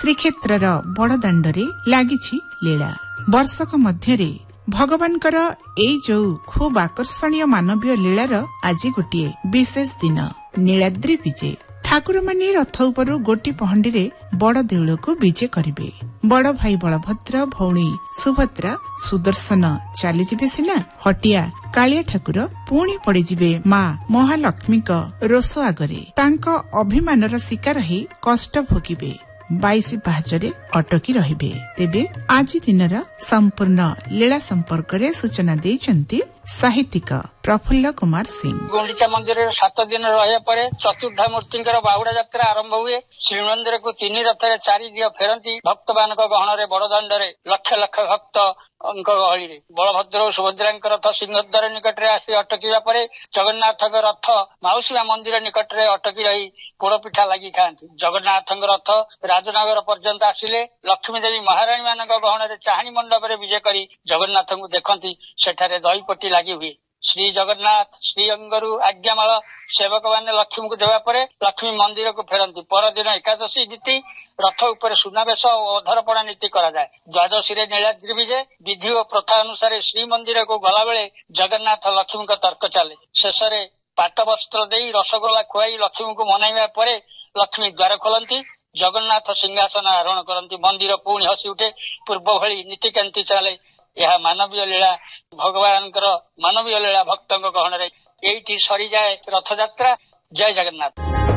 ଶ୍ରୀକ୍ଷେତ୍ରର ବଡ଼ଦାଣ୍ଡରେ ଲାଗିଛି ଲୀଳା। ବର୍ଷକ ମଧ୍ୟରେ ଭଗବାନଙ୍କର ଏଇ ଯୋଉ ଖୁବ୍ ଆକର୍ଷଣୀୟ ମାନବୀୟ ଲୀଳାର ଆଜି ଗୋଟିଏ ବିଶେଷ ଦିନ, ନୀଳାଦ୍ରି ବିଜେ। ଠାକୁରମାନେ ରଥ ଉପରୁ ଗୋଟି ପହଣ୍ଡିରେ ବଡ଼ ଦେଉଳକୁ ବିଜେ କରିବେ। ବଡ଼ ଭାଇ ବଳଭଦ୍ର, ଭଉଣୀ ସୁଭଦ୍ରା, ସୁଦର୍ଶନ ଚାଲିଯିବେ ସିନା, ହଟିଆ କାଳିଆ ଠାକୁର ପୁଣି ପଡ଼ିଯିବେ ମା ମହାଲକ୍ଷ୍ମୀଙ୍କ ରୋଷ ଆଗରେ। ତାଙ୍କ ଅଭିମାନର ଶିକାର ହେଇ କଷ୍ଟ ଭୋଗିବେ, 22 ପାହାଚରେ ଅଟକି ରହିବେ। ତେବେ ଆଜି ଦିନର ସମ୍ପୂର୍ଣ୍ଣ ଲୀଳା ସମ୍ପର୍କରେ ସୂଚନା ଦେଇଛନ୍ତି ସାହିତ୍ୟିକ ପ୍ରଫୁଲ୍ଲ କୁମାର ସିଂ। ଗୁଣ୍ଡିଚା ମନ୍ଦିରରେ 7 ଦିନ ରହିବା ପରେ ଚତୁର୍ଦ୍ଧା ମୂର୍ତ୍ତିଙ୍କର ବାହୁଡା ଯାତ୍ରା ଆରମ୍ଭ ହୁଏ। ଶ୍ରୀମନ୍ଦିରକୁ 3 ରଥରେ 4 ଦିଅ ଫେରନ୍ତି। ଭକ୍ତମାନଙ୍କ ଗହଣରେ ବଡ଼ଦାଣ୍ଡରେ ଲକ୍ଷ ଲକ୍ଷ ଭକ୍ତଙ୍କ ଗହଳିରେ ବଳଭଦ୍ର ଓ ସୁଭଦ୍ରାଙ୍କ ରଥ ସିଂହଦ୍ୱାର ନିକଟରେ ଆସି ଅଟକିବା ପରେ ଜଗନ୍ନାଥଙ୍କ ରଥ ମାଉସୀ ମା ମନ୍ଦିର ନିକଟରେ ଅଟକି ରହି ପୋଡପିଠା ଲାଗି ଖାଆନ୍ତି। ଜଗନ୍ନାଥଙ୍କ ରଥ ରାଜନଗର ପର୍ଯ୍ୟନ୍ତ ଆସିଲେ ଲକ୍ଷ୍ମୀ ଦେବୀ ମହାରାଣୀ ମାନଙ୍କ ଗହଣରେ ଚାହାଣୀ ମଣ୍ଡପରେ ବିଜେ କରି ଜଗନ୍ନାଥଙ୍କୁ ଦେଖନ୍ତି। ସେଠାରେ ଦହିପଟି ଲାଗି ହୁଏ। ଶ୍ରୀ ଜଗନ୍ନାଥ ଶ୍ରୀଅଙ୍ଗରୁ ଆଜ୍ଞାମାଳ ସେବକମାନେ ଲକ୍ଷ୍ମୀଙ୍କୁ ଦେବା ପରେ ଲକ୍ଷ୍ମୀ ମନ୍ଦିରକୁ ଫେରନ୍ତି। ପରଦିନ ଏକାଦଶୀ ନୀତି, ରଥ ଉପରେ ସୁନାବେଶ ଓ ଅଧରପଣା ନୀତି କରାଯାଏ। ଦ୍ୱାଦଶୀରେ ନୀଳାଦ୍ରି ବିଜେ। ବିଧି ଓ ପ୍ରଥା ଅନୁସାରେ ଶ୍ରୀମନ୍ଦିରକୁ ଗଲାବେଳେ ଜଗନ୍ନାଥ ଲକ୍ଷ୍ମୀଙ୍କ ତର୍କ ଚାଲେ। ଶେଷରେ ପାଟ ବସ୍ତ୍ର ଦେଇ ରସଗୋଲା ଖୁଆଇ ଲକ୍ଷ୍ମୀଙ୍କୁ ମନାଇବା ପରେ ଲକ୍ଷ୍ମୀ ଦ୍ୱାର ଖୋଲନ୍ତି। ଜଗନ୍ନାଥ ସିଂହାସନ ଆରୋହଣ କରନ୍ତି। ମନ୍ଦିର ପୁଣି ହସି ଉଠେ। ପୂର୍ବ ଭଳି ନୀତିକାନ୍ତି ଚାଲେ। ଏହା ମାନବୀୟ ଲୀଳା, ଭଗବାନଙ୍କର ମାନବୀୟ ଲୀଳା ଭକ୍ତଙ୍କ ଗହଣରେ। ଏଇଠି ସରିଯାଏ ରଥଯାତ୍ରା। ଜୟ ଜଗନ୍ନାଥ।